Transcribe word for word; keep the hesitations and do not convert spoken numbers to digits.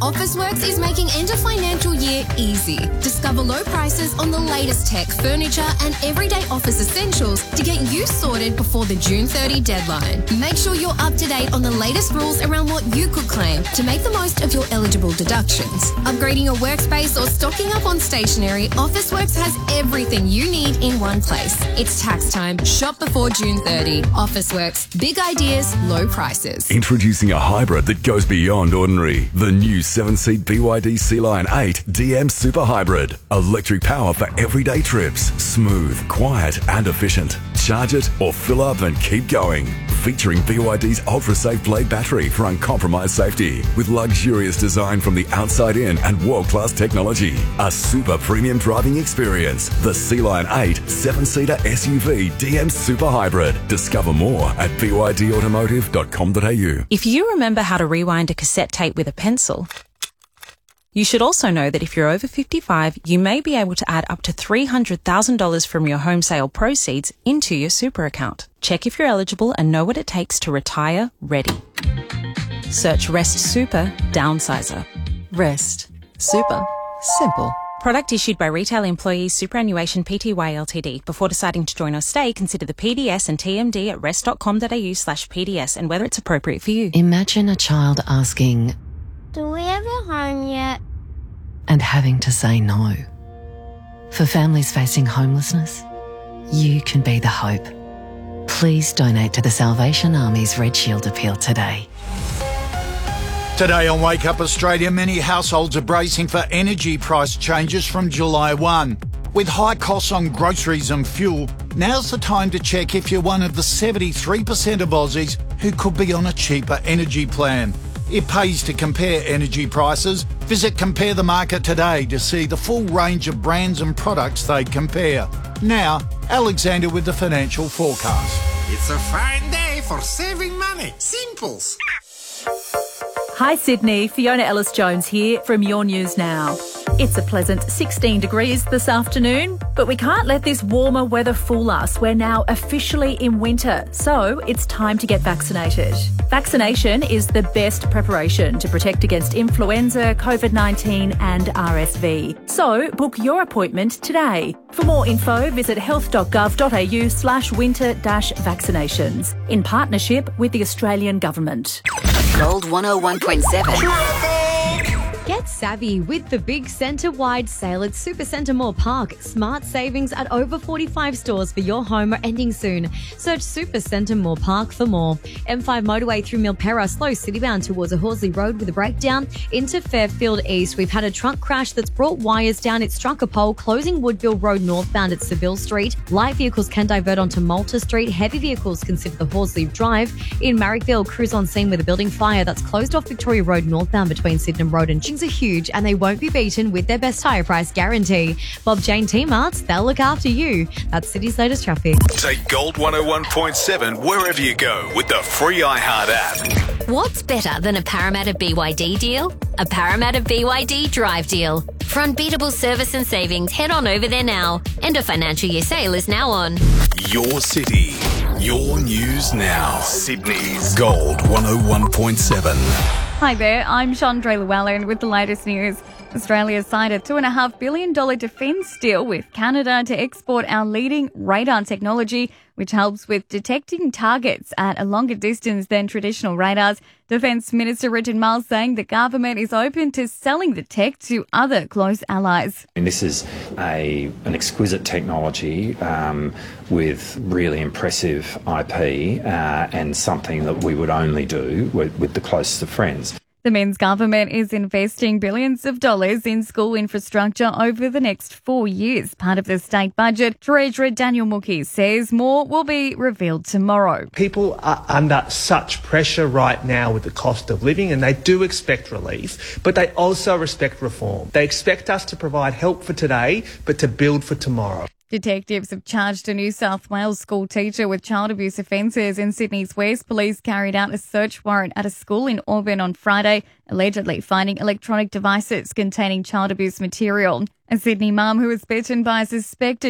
Officeworks is making end of financial year easy. Discover low prices on the latest tech, furniture and everyday office essentials to get you sorted before the June thirtieth deadline. Make sure you're up to date on the latest rules around what you could claim to make the most of your eligible deductions. Upgrading your workspace or stocking up on stationery, Officeworks has everything you need in one place. It's tax time. Shop before June thirtieth. Officeworks. Big ideas, low prices. Introducing a hybrid that goes beyond ordinary. The new seven-seat B Y D Sea Lion eight D M Super Hybrid. Electric power for everyday trips. Smooth, quiet and efficient. Charge it or fill up and keep going. Featuring B Y D's ultra-safe blade battery for uncompromised safety. With luxurious design from the outside in and world-class technology. A super premium driving experience. The Sea Lion eight seven-seater S U V D M Super Hybrid. Discover more at b y d automotive dot com dot a u. If you remember how to rewind a cassette tape with a pencil, you should also know that if you're over fifty-five, you may be able to add up to three hundred thousand dollars from your home sale proceeds into your super account. Check if you're eligible and know what it takes to retire ready. Search Rest Super Downsizer. Rest Super Simple. Product issued by Retail Employees Superannuation Pty Ltd. Before deciding to join or stay, consider the P D S and T M D at rest dot com dot a u slash P D S and whether it's appropriate for you. Imagine a child asking, "Do we have a home yet?" and having to say no. For families facing homelessness, you can be the hope. Please donate to the Salvation Army's Red Shield appeal today. Today on Wake Up Australia, many households are bracing for energy price changes from July first. With high costs on groceries and fuel, now's the time to check if you're one of the seventy-three percent of Aussies who could be on a cheaper energy plan. It pays to compare energy prices. Visit Compare the Market today to see the full range of brands and products they compare. Now, Alexander with the financial forecast. It's a fine day for saving money. Simples. Hi Sydney, Fiona Ellis-Jones here from Your News Now. It's a pleasant sixteen degrees this afternoon, but we can't let this warmer weather fool us. We're now officially in winter, so it's time to get vaccinated. Vaccination is the best preparation to protect against influenza, COVID nineteen and R S V. So book your appointment today. For more info, visit health dot gov dot a u slash winter dash vaccinations in partnership with the Australian Government. Gold one oh one point seven. Get savvy with the big centre-wide sale at Supercentre Moore Park. Smart savings at over forty-five stores for your home are ending soon. Search Supercentre Moore Park for more. M five motorway through Milperra, slow citybound towards a Horsley Road with a breakdown into Fairfield East. We've had a truck crash that's brought wires down. It struck a pole, closing Woodville Road northbound at Seville Street. Light vehicles can divert onto Malta Street. Heavy vehicles consider the Horsley Drive. In Marrickville, crews on scene with a building fire that's closed off Victoria Road northbound between Sydenham Road and Chings are huge and they won't be beaten with their best hire price guarantee. Bob Jane T-Marts, they'll look after you. That's City's latest traffic. Take Gold one oh one point seven wherever you go with the free iHeart app. What's better than a Parramatta B Y D deal? A Parramatta B Y D Drive deal. For unbeatable service and savings, head on over there now. End of financial year sale is now on. Your city, your news now. Sydney's Gold one oh one point seven. Hi there, I'm Chandra Llewellyn with the latest news. Australia signed a two point five billion dollars defence deal with Canada to export our leading radar technology, which helps with detecting targets at a longer distance than traditional radars. Defence Minister Richard Marles saying the government is open to selling the tech to other close allies. And this is a an exquisite technology um, with really impressive I P uh, and something that we would only do with, with the closest of friends. The Men's government is investing billions of dollars in school infrastructure over the next four years. Part of the state budget, Treasurer Daniel Mookhey says more will be revealed tomorrow. People are under such pressure right now with the cost of living and they do expect relief, but they also expect reform. They expect us to provide help for today, but to build for tomorrow. Detectives have charged a New South Wales school teacher with child abuse offences in Sydney's West. Police carried out a search warrant at a school in Auburn on Friday, allegedly finding electronic devices containing child abuse material. A Sydney mum who was bitten by a suspected